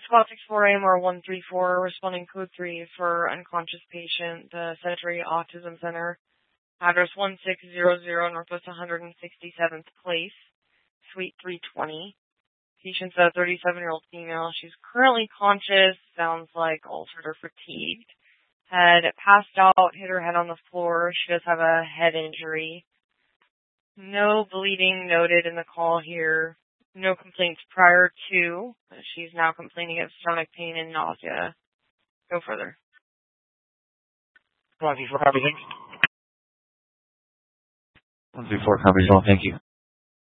Spot 64 AMR 134, responding code 3 for unconscious patient, the Century Autism Center. Address 1600 Northwest 167th Place, Suite 320. Patient's a 37-year-old female. She's currently conscious, sounds like altered or fatigued. Had passed out, hit her head on the floor. She does have a head injury. No bleeding noted in the call here. No complaints prior to. She's now complaining of stomach pain and nausea. Go further. 134, copy, thanks. 134, copy, well, thank you.